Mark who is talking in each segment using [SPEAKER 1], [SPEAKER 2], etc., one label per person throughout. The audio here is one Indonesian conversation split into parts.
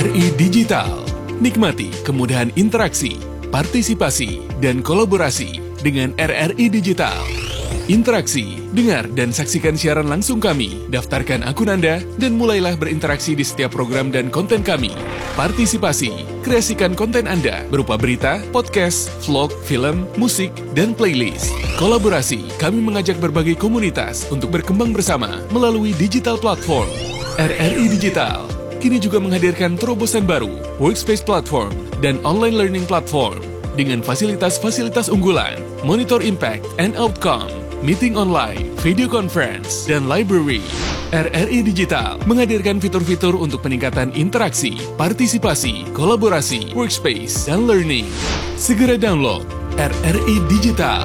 [SPEAKER 1] RRI Digital. Nikmati kemudahan interaksi, partisipasi, dan kolaborasi dengan RRI Digital. Interaksi, dengar dan saksikan siaran langsung kami, daftarkan akun Anda, dan mulailah berinteraksi di setiap program dan konten kami. Partisipasi, kreasikan konten Anda berupa berita, podcast, vlog, film, musik, dan playlist. Kolaborasi, kami mengajak berbagai komunitas untuk berkembang bersama melalui digital platform. RRI Digital kini juga menghadirkan terobosan baru, workspace platform, dan online learning platform dengan fasilitas-fasilitas unggulan, monitor impact and outcome, meeting online, video conference, dan library. RRI Digital menghadirkan fitur-fitur untuk peningkatan interaksi, partisipasi, kolaborasi, workspace, dan learning. Segera download RRI Digital.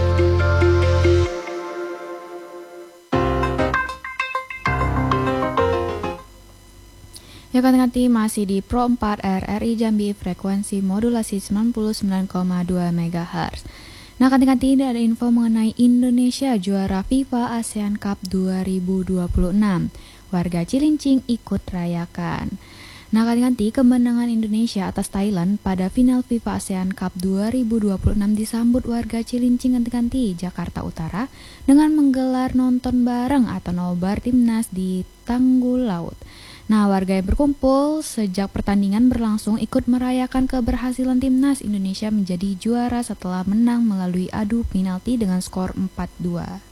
[SPEAKER 2] Ya kan nanti masih di Pro 4 RRI Jambi, frekuensi modulasi 99,2 MHz. Nah, kanti-kanti ini ada info mengenai Indonesia juara FIFA ASEAN Cup 2026. Warga Cilincing ikut rayakan. Nah, kanti-kanti kemenangan Indonesia atas Thailand pada final FIFA ASEAN Cup 2026 disambut warga Cilincing kanti-kanti Jakarta Utara dengan menggelar nonton bareng atau nobar timnas di Tanggul Laut. Nah, warga yang berkumpul sejak pertandingan berlangsung ikut merayakan keberhasilan timnas Indonesia menjadi juara setelah menang melalui adu penalti dengan skor 4-2.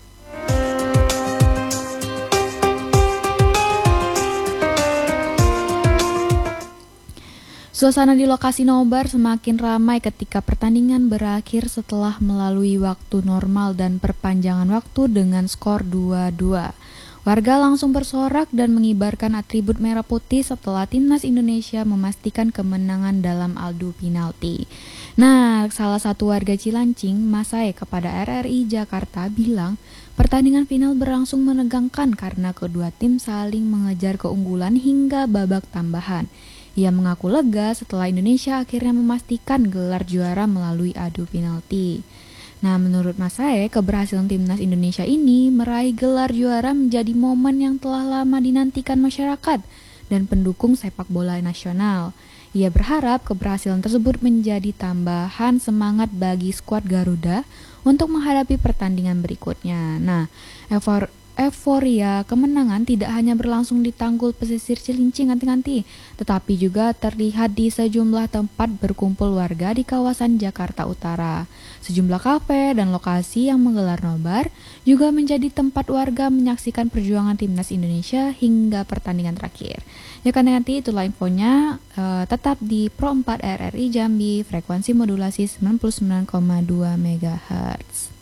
[SPEAKER 2] Suasana di lokasi nobar semakin ramai ketika pertandingan berakhir setelah melalui waktu normal dan perpanjangan waktu dengan skor 2-2. Warga langsung bersorak dan mengibarkan atribut merah putih setelah timnas Indonesia memastikan kemenangan dalam adu penalti. Nah, salah satu warga Cilancing, Masai, kepada RRI Jakarta bilang, pertandingan final berlangsung menegangkan karena kedua tim saling mengejar keunggulan hingga babak tambahan. Ia mengaku lega setelah Indonesia akhirnya memastikan gelar juara melalui adu penalti. Nah, menurut Masai, keberhasilan timnas Indonesia ini meraih gelar juara menjadi momen yang telah lama dinantikan masyarakat dan pendukung sepak bola nasional. Ia berharap keberhasilan tersebut menjadi tambahan semangat bagi skuad Garuda untuk menghadapi pertandingan berikutnya. Nah, euforia kemenangan tidak hanya berlangsung di Tanggul pesisir Cilincing kanti-kanti, tetapi juga terlihat di sejumlah tempat berkumpul warga di kawasan Jakarta Utara. Sejumlah kafe dan lokasi yang menggelar nobar juga menjadi tempat warga menyaksikan perjuangan timnas Indonesia hingga pertandingan terakhir. Ya kan nanti itulah infonya, tetap di Pro 4 RRI Jambi, frekuensi modulasi 99,2 MHz.